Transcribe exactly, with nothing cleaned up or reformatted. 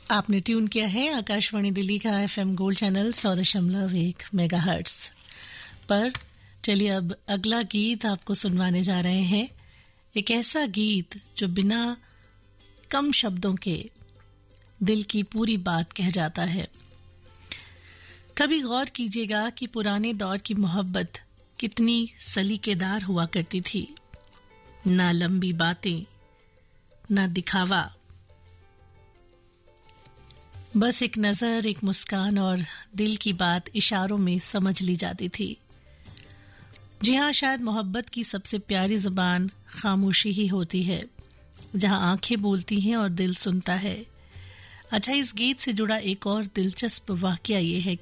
आपने ट्यून किया है आकाशवाणी दिल्ली का एफएम गोल्ड चैनल सौ दशमलव एक मेगाहर्ट्ज पर। चलिए अब अगला गीत आपको सुनवाने जा रहे हैं। एक ऐसा गीत जो बिना कम शब्दों के दिल की पूरी बात कह जाता है। कभी गौर कीजिएगा कि पुराने दौर की मोहब्बत कितनी सलीकेदार हुआ करती थी। ना लंबी बातें, ना दिखावा, बस एक नजर, एक मुस्कान और दिल की बात इशारों में समझ ली जाती थी। जी हाँ, शायद मोहब्बत की सबसे प्यारी जुबान खामोशी ही होती है, जहां आंखें बोलती हैं और दिल सुनता है। अच्छा, इस गीत से जुड़ा एक और दिलचस्प वाकया ये है